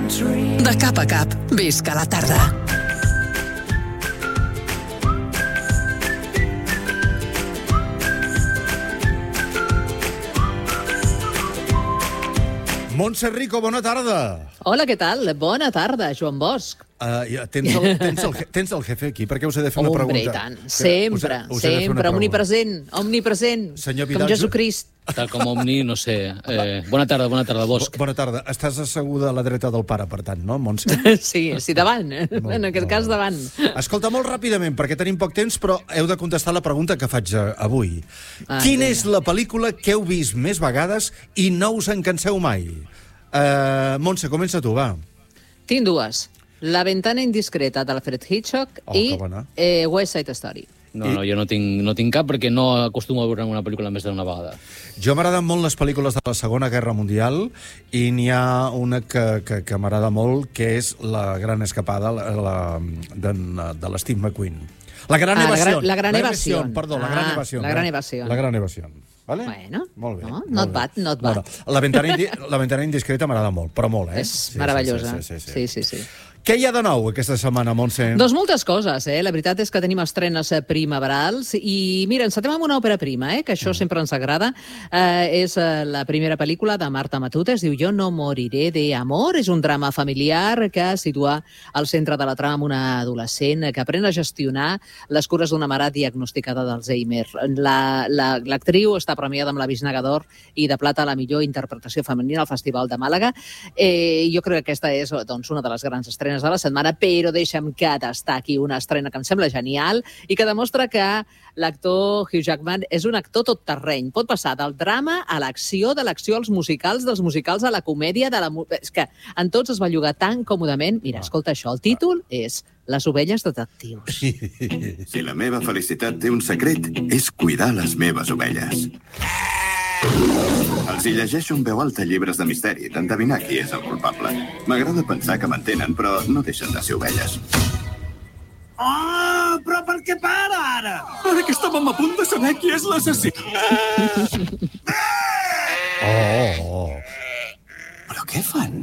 De cap a cap, visca la tarda. Montse Rico, bona tarda. Hola, què tal? Bona tarda, Joan Bosch. Tens el jefe aquí, perquè us he de fer una pregunta. Hombre, i tant. Sempre, omnipresent. Senyor Vidal, com Jesucrist. Tal com Omni, no sé. Bona tarda, Bosch. Bona tarda. Estàs asseguda a la dreta del pare, per tant, no, Montse? Sí, davant. En aquest cas, davant. Escolta, molt ràpidament, perquè tenim poc temps, però heu de contestar la pregunta que faig avui. Quina és la pel·lícula que heu vist més vegades i no us en canseu mai? Montse, comença tu, va. Tinc dues. La ventana indiscreta d'Alfred Hitchcock i West Side Story. No, jo no tinc cap perquè no acostumo a veure una pel·lícula més d'una vegada. Jo m'agraden molt les pel·lícules de la Segona Guerra Mundial i n'hi ha una que m'agrada molt, que és La gran escapada de l'Steve McQueen. La gran evasió. La gran evasió. Perdó, la gran evasió. La gran evasió. La gran evasió. Vale? Bueno, molt bé, not bad. Bueno, la ventana indiscreta m'agrada molt, però molt, eh? És meravellosa. Sí. Què hi ha de nou aquesta setmana, Montse? Doncs moltes coses, eh? La veritat és que tenim estrenes primaverals i, mira, encetem amb una òpera prima, que això sempre ens agrada. És la primera pel·lícula de Marta Matute, es diu Jo no moriré de amor. És un drama familiar que situa al centre de la trama una adolescent que aprèn a gestionar les cures d'una mare diagnosticada d'Alzheimer. L'actriu està premiada amb la Bisnaga d'Or i de Plata a la millor interpretació femenina al Festival de Màlaga. Jo crec que aquesta és una de les grans estrenes de la setmana, però deixa'm que destaqui una estrena que em sembla genial i que demostra que l'actor Hugh Jackman és un actor tot terreny. Pot passar del drama a l'acció, de l'acció als musicals, dels musicals a la comèdia, és que en tots es va llogar tan còmodament. Mira, escolta això, el títol és Les ovelles detectius. Si la meva felicitat té un secret, és cuidar les meves ovelles. Els hi llegeixo en veu alta llibres de misteri, d'endevinar qui és el culpable. M'agrada pensar que m'entenen, però no deixen de ser ovelles. Oh, però per què para, ara? Ara que estàvem a punt de saber qui és l'assassí. Però què fan?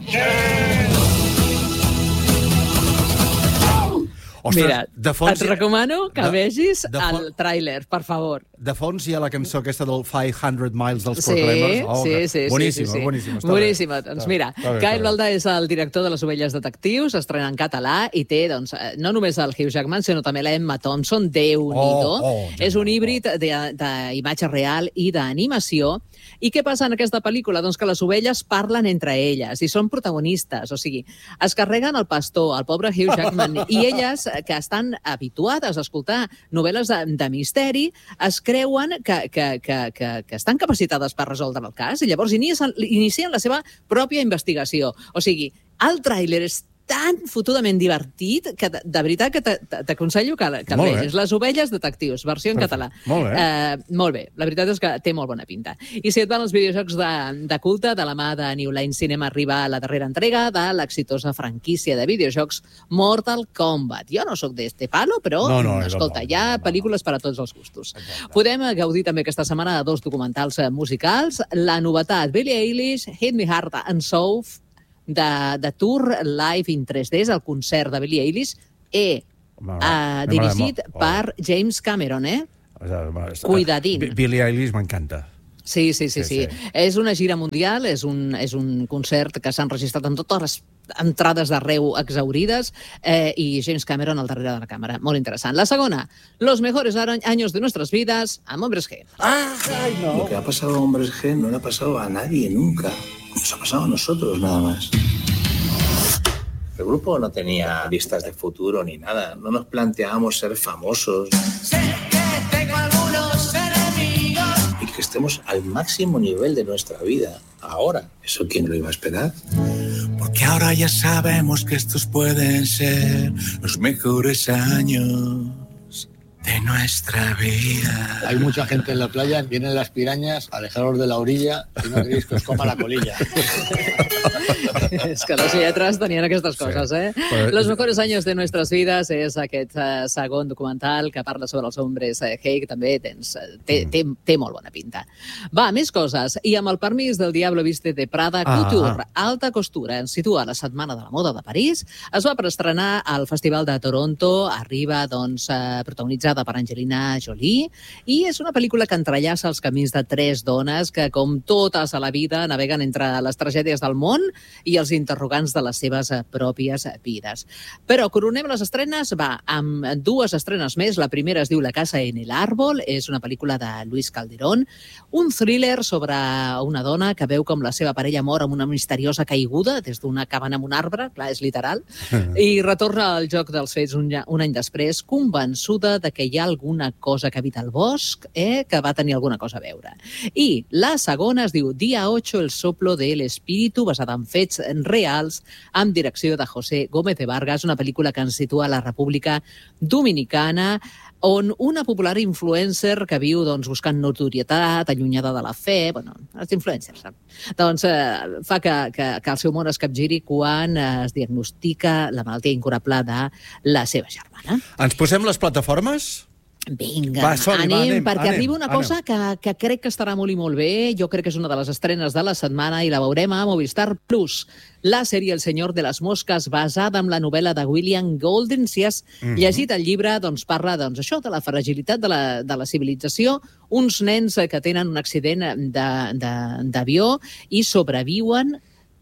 Ostres, mira, et recomano que vegis el tràiler, per favor. De fons hi ha la cançó aquesta del 500 Miles dels Proclaimers. Sí. Boníssima. Doncs mira, Kyle Valda és el director de Les ovelles detectius, estrena en català i té, doncs, no només el Hugh Jackman, sinó també l'Emma Thompson, Déu-n'hi-do. És un híbrid d'imatge real i d'animació. I què passa en aquesta pel·lícula? Doncs que les ovelles parlen entre elles i són protagonistes, o sigui, es carreguen el pastor, el pobre Hugh Jackman, i elles, que estan habituades a escoltar novel·les de misteri, es creuen que estan capacitades per resoldre el cas i llavors inicien la seva pròpia investigació. O sigui, el tràiler és tan fotudament divertit que de veritat que t'aconsello que el vegis. Les ovelles detectius, versió en català. Molt bé. La veritat és que té molt bona pinta. I si et van els videojocs de culte, de la mà de New Line Cinema arriba la darrera entrega de l'exitosa franquícia de videojocs Mortal Kombat. Jo no sóc d'este palo, però, escolta, hi ha pel·lícules per a tots els gustos. Podem gaudir també aquesta setmana de 2 documentals musicals. La novetat, Billie Eilish, Hit Me Hard and Soul, de Tour Live in 3D, és el concert de Billie Eilish, dirigit per James Cameron, Cuidadín. Billie Eilish m'encanta. Sí. És una gira mundial, és un concert que s'ha enregistrat amb totes les entrades d'arreu exhaurides i James Cameron al darrere de la càmera. Molt interessant. La segona, Los mejores años de nuestras vidas, amb Hombres G. No. Lo que ha pasado a Hombres G no le ha pasado a nadie nunca. Nos ha pasado a nosotros, nada más. El grupo no tenía vistas de futuro ni nada. No nos planteábamos ser famosos. Sé que tengo algunos enemigos. Y que estemos al máximo nivel de nuestra vida. Ahora. ¿Eso quién lo iba a esperar? Porque ahora ya sabemos que estos pueden ser los mejores años. de nuestra vida. Hay mucha gente en la playa, vienen las pirañas, alejaros de la orilla, si no queréis que os coma la colilla. És que les lletres tenien aquestes coses, eh? Los mejores años de nuestras vidas és aquest segon documental que parla sobre els hombres gay, que també té molt bona pinta. Va, més coses. I amb el permís del Diablo Viste de Prada, Couture, alta costura, ens situa a la Setmana de la Moda de París. Es va preestrenar al Festival de Toronto, arriba, doncs, protagonitzada per Angelina Jolie, i és una pel·lícula que entrellaça els camins de tres dones que, com totes a la vida, naveguen entre les tragèdies del món i els interrogants de les seves pròpies vides. Però coronem les estrenes, amb dues estrenes més. La primera es diu La casa en el árbol, és una pel·lícula de Luis Calderón, un thriller sobre una dona que veu com la seva parella mor amb una misteriosa caiguda des d'una cabana amb un arbre, clar, és literal, i retorna al joc dels fets un any després, convençuda de que hi ha alguna cosa que habita al bosc, que va tenir alguna cosa a veure. I la segona es diu Día 8, el soplo del espíritu, basada en fets reals, amb direcció de José Gómez de Vargas, una pel·lícula que ens situa a la República Dominicana, on una popular influencer que viu buscant notorietat, allunyada de la fe, els influencers, doncs fa que el seu món es capgiri quan es diagnostica la malaltia incurable de la seva germana. Ens posem les plataformes? Vinga, anem, perquè arriba una cosa que crec que estarà molt i molt bé. Jo crec que és una de les estrenes de la setmana i la veurem a Movistar Plus. La sèrie El Señor de les Mosques, basada en la novel·la de William Golding. Si has llegit el llibre, parla això, de la fragilitat de la civilització. Uns nens que tenen un accident d'avió i sobreviuen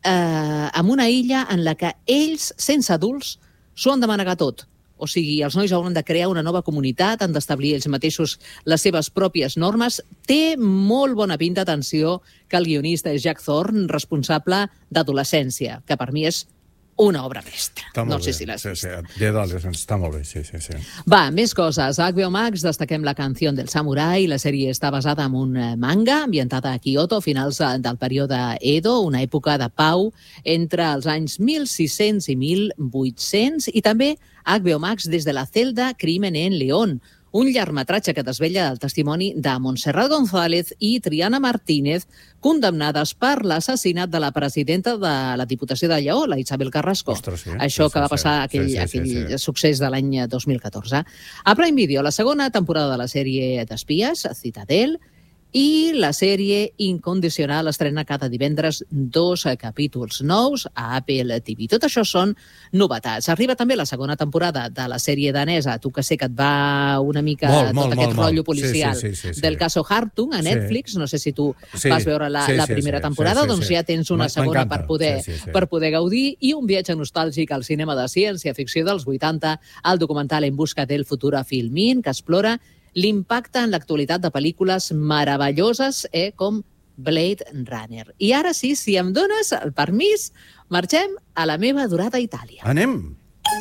en una illa en la que ells, sense adults, s'ho han de manegar tot. O sigui, els nois hauran de crear una nova comunitat, han d'establir ells mateixos les seves pròpies normes. Té molt bona pinta, atenció, que el guionista és Jack Thorne, responsable d'Adolescència, que per mi és una obra mestra. No sé si l'has vist. De adolescents, està molt bé, sí. Va, més coses. A HBO Max destaquem La canción del samurai. La sèrie està basada en un manga ambientada a Kyoto, finals del període Edo, una època de pau entre els anys 1600 i 1800, i també a HBO Max des de la celda Crimen en León, un llargmetratge que desvella el testimoni de Montserrat González i Triana Martínez, condemnades per l'assassinat de la presidenta de la Diputació de Lleó, la Isabel Carrasco. Això que va passar aquell succés de l'any 2014. A Prime Video, la segona temporada de la sèrie d'espies, Citadel, i la sèrie Incondicional estrena cada divendres 2 capítols nous a Apple TV. Tot això són novetats. Arriba també la segona temporada de la sèrie danesa, tu que sé que et va una mica tot aquest rotllo policial del caso Hartung a Netflix. No sé si tu vas veure la primera temporada, doncs ja tens una segona per poder gaudir, i un viatge nostàlgic al cinema de ciència-ficció dels 80, el documental En busca del futuro Filmin, que explora l'impacte en l'actualitat de pel·lícules meravelloses com Blade Runner. I ara sí, si em dones el permís, marxem a la meva adorada Itàlia. Anem!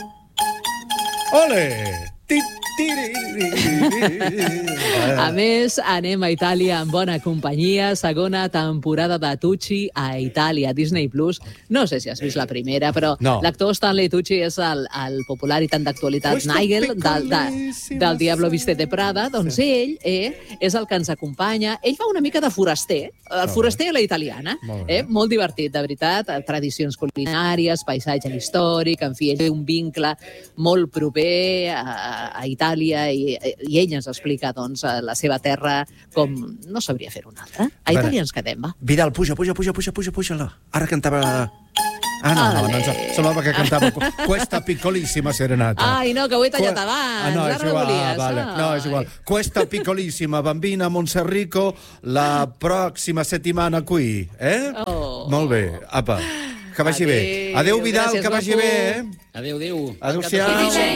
Ole! A més, anem a Itàlia en bona companyia. Segona temporada de Tucci a Itàlia, Disney Plus. No sé si has vist la primera, però l'actor Stanley Tucci és el popular i tant d'actualitat Nigel del Diablo Viste de Prada. Doncs ell és el que ens acompanya. Ell fa una mica de foraster, el foraster a la italiana. Molt divertit, de veritat. Tradicions culinàries, paisatge històric, en fi, ell té un vincle molt proper a Itàlia i ell ens explica la seva terra com no sabria fer una altra. A Itàlia ens quedem, va. Vidal, puja-la. Ara cantava... no, semblava que cantava Questa piccolissima serenata. Ai, no, que ho he tallat abans. No, és igual. Questa piccolissima bambina Monserrico la pròxima settimana qui, Molt bé, apa. Que vagi bé. Adéu, Vidal, que vagi bé, Adéu. Adéu-siau.